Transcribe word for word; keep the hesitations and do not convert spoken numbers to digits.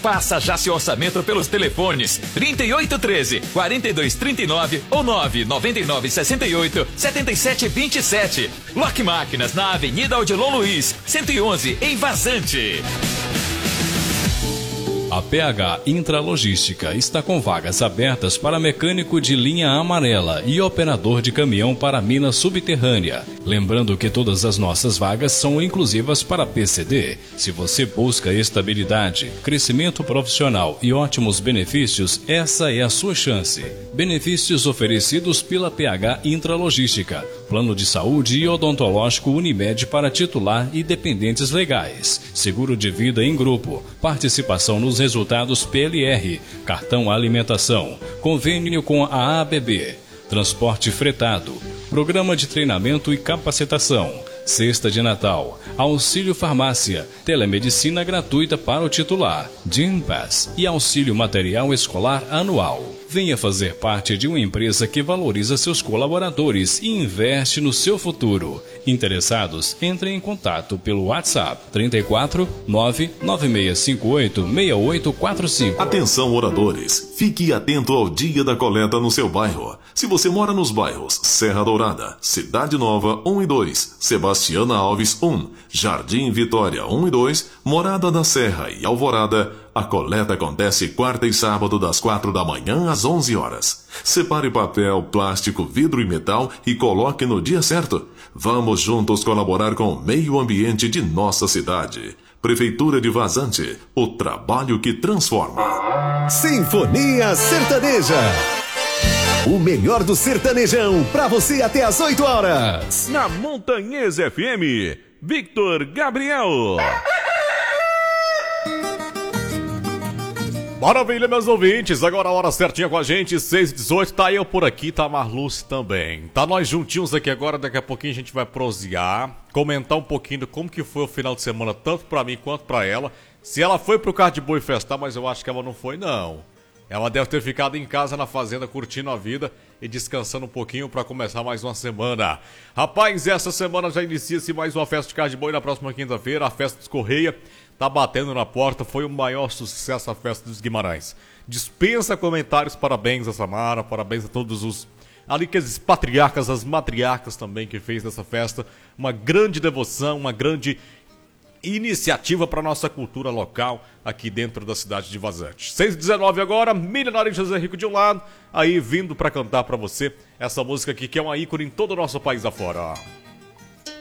Faça já seu orçamento pelos telefones trinta e oito treze, quarenta e dois trinta e nove ou nove nove nove seis oito, sete sete dois sete. Lock Máquinas na Avenida Odilon Luiz, cento e onze, em Vazante. A P H Intralogística está com vagas abertas para mecânico de linha amarela e operador de caminhão para mina subterrânea. Lembrando que todas as nossas vagas são inclusivas para P C D. Se você busca estabilidade, crescimento profissional e ótimos benefícios, essa é a sua chance. Benefícios oferecidos pela P H Intralogística. Plano de saúde e odontológico Unimed para titular e dependentes legais. Seguro de vida em grupo. Participação nos resultados P L R. Cartão alimentação. Convênio com a A B B. Transporte fretado. Programa de treinamento e capacitação. Cesta de Natal. Auxílio farmácia. Telemedicina gratuita para o titular. Gympass e auxílio material escolar anual. Venha fazer parte de uma empresa que valoriza seus colaboradores e investe no seu futuro. Interessados, entrem em contato pelo WhatsApp trinta e quatro, nove nove seis cinco oito, seis oito quatro cinco. Atenção, moradores, fique atento ao dia da coleta no seu bairro. Se você mora nos bairros Serra Dourada, Cidade Nova um e dois, Sebastiana Alves um, Jardim Vitória um e dois, Morada da Serra e Alvorada, a coleta acontece quarta e sábado das quatro da manhã às onze horas. Separe papel, plástico, vidro e metal e coloque no dia certo. Vamos juntos colaborar com o meio ambiente de nossa cidade. Prefeitura de Vazante, o trabalho que transforma. Sinfonia Sertaneja. O melhor do sertanejão pra você até às oito horas. Na Montanhesa F M, Victor Gabriel. Maravilha, meus ouvintes, agora a hora certinha com a gente, seis e dezoito, tá eu por aqui, tá a Marluce também. Tá nós juntinhos aqui agora, daqui a pouquinho a gente vai prosear, comentar um pouquinho de como que foi o final de semana, tanto pra mim quanto pra ela. Se ela foi pro Carro de Boi festar, mas eu acho que ela não foi, não. Ela deve ter ficado em casa na fazenda, curtindo a vida e descansando um pouquinho pra começar mais uma semana. Rapaz, essa semana já inicia-se mais uma festa de Carro de Boi na próxima quinta-feira, a festa dos Correia. Tá batendo na porta, foi o maior sucesso a festa dos Guimarães. Dispensa comentários, parabéns a Samara, parabéns a todos os ali aqueles patriarcas, as matriarcas também que fez dessa festa. Uma grande devoção, uma grande iniciativa para nossa cultura local aqui dentro da cidade de Vazante. seis e dezenove agora, Milionário José Rico de um lado, aí vindo para cantar para você essa música aqui que é uma ícone em todo o nosso país afora, ó.